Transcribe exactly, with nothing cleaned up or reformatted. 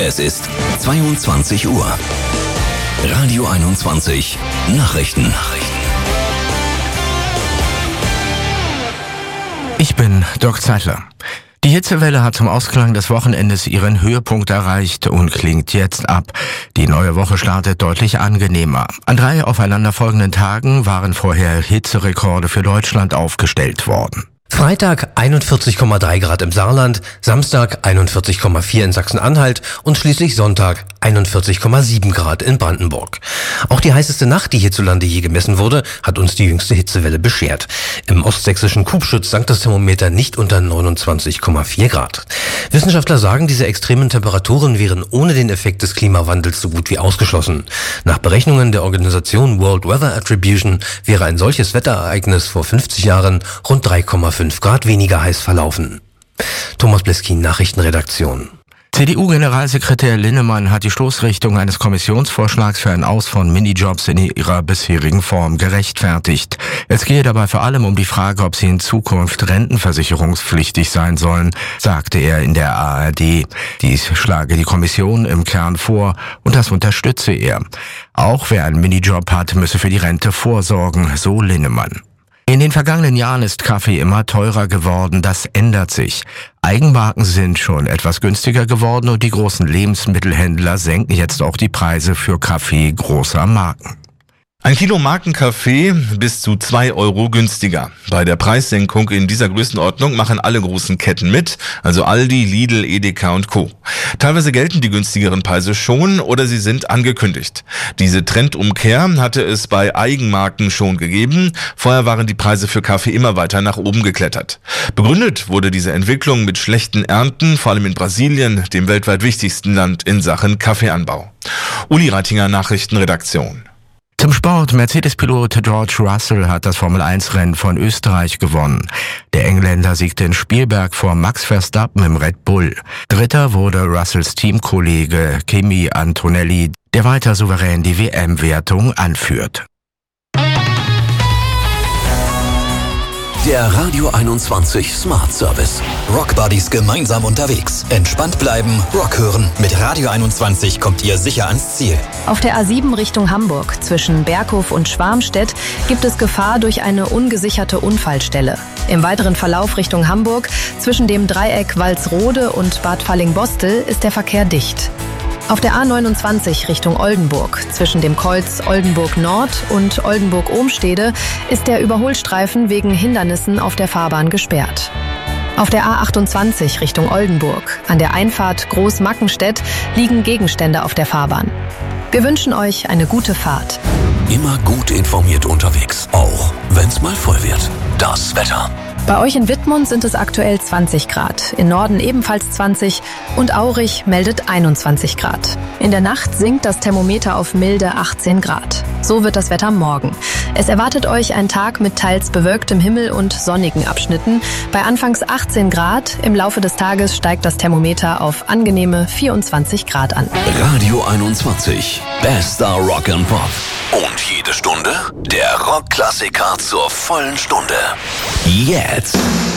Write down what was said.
Es ist zweiundzwanzig Uhr. Radio einundzwanzig Nachrichten. Ich bin Dirk Zeitler. Die Hitzewelle hat zum Ausklang des Wochenendes ihren Höhepunkt erreicht und klingt jetzt ab. Die neue Woche startet deutlich angenehmer. An drei aufeinanderfolgenden Tagen waren vorher Hitzerekorde für Deutschland aufgestellt worden. Freitag einundvierzig Komma drei Grad im Saarland, Samstag einundvierzig Komma vier in Sachsen-Anhalt und schließlich Sonntag einundvierzig Komma sieben Grad in Brandenburg. Auch die heißeste Nacht, die hierzulande je gemessen wurde, hat uns die jüngste Hitzewelle beschert. Im ostsächsischen Kubschütz sank das Thermometer nicht unter neunundzwanzig Komma vier Grad. Wissenschaftler sagen, diese extremen Temperaturen wären ohne den Effekt des Klimawandels so gut wie ausgeschlossen. Nach Berechnungen der Organisation World Weather Attribution wäre ein solches Wetterereignis vor fünfzig Jahren rund drei Komma fünf Grad weniger heiß verlaufen. Thomas Bleskin, Nachrichtenredaktion. C D U-Generalsekretär Linnemann hat die Stoßrichtung eines Kommissionsvorschlags für ein Aus von Minijobs in ihrer bisherigen Form gerechtfertigt. Es gehe dabei vor allem um die Frage, ob sie in Zukunft rentenversicherungspflichtig sein sollen, sagte er in der A R D. Dies schlage die Kommission im Kern vor und das unterstütze er. Auch wer einen Minijob hat, müsse für die Rente vorsorgen, so Linnemann. In den vergangenen Jahren ist Kaffee immer teurer geworden, das ändert sich. Eigenmarken sind schon etwas günstiger geworden und die großen Lebensmittelhändler senken jetzt auch die Preise für Kaffee großer Marken. Ein Kilo Markenkaffee bis zu zwei Euro günstiger. Bei der Preissenkung in dieser Größenordnung machen alle großen Ketten mit, also Aldi, Lidl, Edeka und Co. Teilweise gelten die günstigeren Preise schon oder sie sind angekündigt. Diese Trendumkehr hatte es bei Eigenmarken schon gegeben. Vorher waren die Preise für Kaffee immer weiter nach oben geklettert. Begründet wurde diese Entwicklung mit schlechten Ernten, vor allem in Brasilien, dem weltweit wichtigsten Land in Sachen Kaffeeanbau. Uli Reitinger, Nachrichtenredaktion. Zum Sport. Mercedes-Pilot George Russell hat das Formel eins Rennen von Österreich gewonnen. Der Engländer siegte in Spielberg vor Max Verstappen im Red Bull. Dritter wurde Russells Teamkollege Kimi Antonelli, der weiter souverän die W M-Wertung anführt. Der Radio einundzwanzig Smart Service. Rockbuddies gemeinsam unterwegs. Entspannt bleiben, Rock hören. Mit Radio einundzwanzig kommt ihr sicher ans Ziel. Auf der A sieben Richtung Hamburg zwischen Berghof und Schwarmstedt gibt es Gefahr durch eine ungesicherte Unfallstelle. Im weiteren Verlauf Richtung Hamburg zwischen dem Dreieck Walsrode und Bad Falling-Bostel ist der Verkehr dicht. Auf der A neunundzwanzig Richtung Oldenburg zwischen dem Kreuz Oldenburg Nord und Oldenburg-Ohmstede ist der Überholstreifen wegen Hindernissen auf der Fahrbahn gesperrt. Auf der A achtundzwanzig Richtung Oldenburg an der Einfahrt Großmackenstedt liegen Gegenstände auf der Fahrbahn. Wir wünschen euch eine gute Fahrt. Immer gut informiert unterwegs, auch wenn's mal voll wird. Das Wetter. Bei euch in Wittmund sind es aktuell zwanzig Grad, im Norden ebenfalls zwanzig und Aurich meldet einundzwanzig Grad. In der Nacht sinkt das Thermometer auf milde achtzehn Grad. So wird das Wetter morgen. Es erwartet euch ein Tag mit teils bewölktem Himmel und sonnigen Abschnitten. Bei anfangs achtzehn Grad, im Laufe des Tages steigt das Thermometer auf angenehme vierundzwanzig Grad an. Radio einundzwanzig, bester Rock and Pop. Und jede Stunde der Rockklassiker zur vollen Stunde. Jetzt.